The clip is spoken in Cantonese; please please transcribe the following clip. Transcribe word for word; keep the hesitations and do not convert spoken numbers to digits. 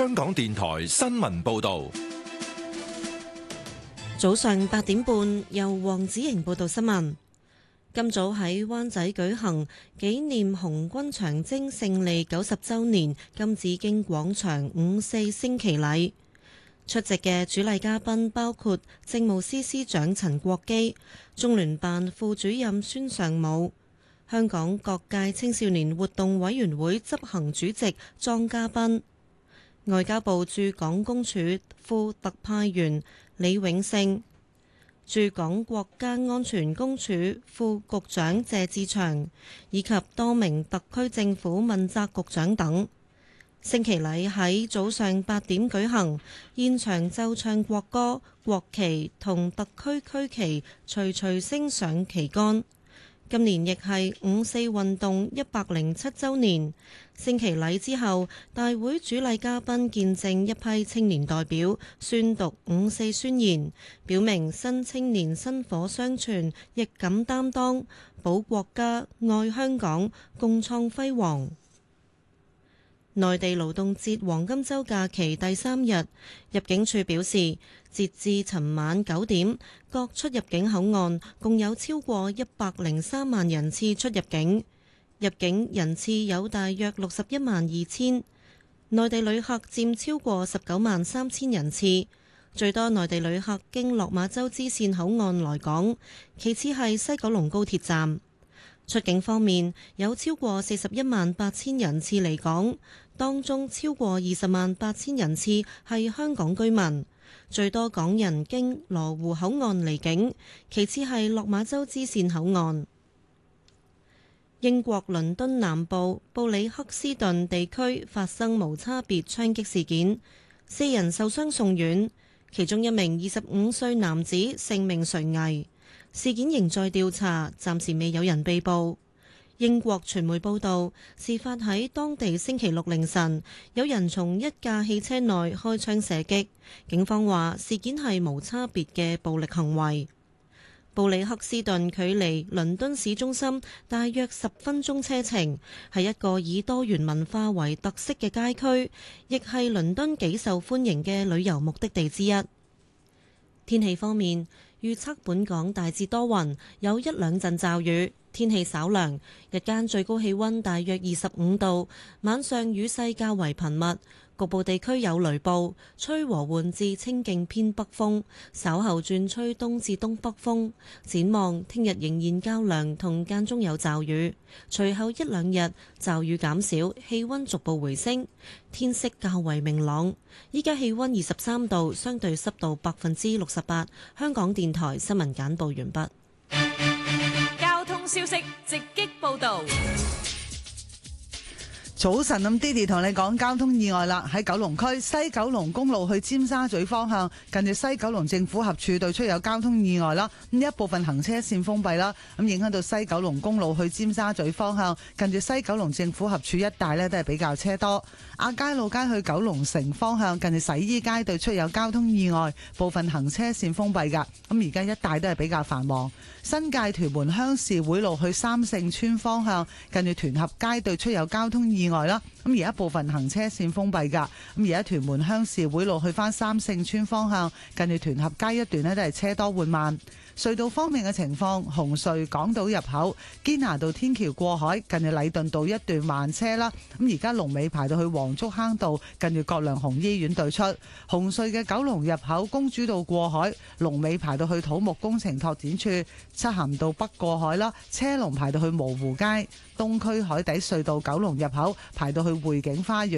香港電台新聞報道。 早上八點半，由黃子瑩報道新聞。今早喺灣仔舉行紀念紅軍長征勝利九十週年金紫荊廣場五四升旗禮。出席嘅主禮嘉賓包括政務司司長陳國基、中聯辦副主任孫尚武、香港各界青少年活動委員會執行主席莊家斌、外交部駐港公署副特派員李永勝、駐港國家安全公署副局長謝志祥以及多名特區政府問責局長等。升旗禮喺早上八點舉行，現場奏唱國歌、國旗同特區區旗徐徐升上旗杆。今年亦係五四運動一百零七週年。升旗禮之後，大會主禮嘉賓見證一批青年代表宣讀五四宣言，表明新青年薪火相傳，亦敢擔當，保國家、愛香港，共創輝煌。內地勞動節黃金週假期第三日，入境處表示，截至尋晚九點，各出入境口岸共有超過一百零三萬人次出入境，入境人次有大約六十一萬二千，內地旅客佔超過十九萬三千人次，最多內地旅客經落馬洲支線口岸來港，其次係西九龍高鐵站。出境方面，有超過四十一萬八千人次離港，當中超過二十萬八千人次係香港居民，最多港人經羅湖口岸離境，其次係落馬洲支線口岸。英國倫敦南部布里克斯頓地區發生無差別槍擊事件，四人受傷送院，其中一名二十五歲男子性命垂危。事件仍在調查，暫時未有人被捕。英國傳媒報道，事發喺當地星期六凌晨，有人從一架汽車內開槍射擊。警方話事件係無差別嘅暴力行為。布里克斯頓距離倫敦市中心大約十分鐘車程，係一個以多元文化為特色嘅街區，亦係倫敦幾受歡迎嘅旅遊目的地之一。天氣方面，預測本港大致多雲，有一兩陣驟雨，天氣稍涼，日間最高氣溫大約二十五度，晚上雨勢較為頻密，局部地區有雷暴，吹和緩至清勁偏北風，稍後轉吹東至東北風。展望聽日仍然較涼，同間中有驟雨，隨後一兩日驟雨減少，氣溫逐步回升，天色較為明朗。依家氣溫二十三度，相對濕度百分之六十八。香港電台新聞簡報完畢。 交通消息直擊報道。 早晨，咁 Didi 同你講交通意外啦！喺九龍區西九龍公路去尖沙咀方向，近住西九龍政府合署對出有交通意外啦，咁一部分行車線封閉啦，咁影響到西九龍公路去尖沙咀方向，近住西九龍政府合署一帶呢都係比較車多。亞皆老街去九龍城方向，近住洗衣街對出有交通意外，部分行車線封閉噶，咁而家一帶都係比較繁忙。新界屯門鄉事會路去三聖村方向，近住屯合街對出有交通意外啦，咁而家部分行車線封閉噶，咁而家屯門鄉事會路去翻三聖村方向，近住屯合街一段呢都係車多緩慢。隧道方面嘅情況，紅隧港島入口堅拿道天橋過海，近住禮頓道一段慢車啦。咁而家龍尾排到去黃竹坑道，近住葛量洪醫院對出。紅隧嘅九龍入口公主道過海，龍尾排到去土木工程拓展處。漆咸道北過海啦，車龍排到去蕪湖街。東區海底隧道九龍入口排到去匯景花園。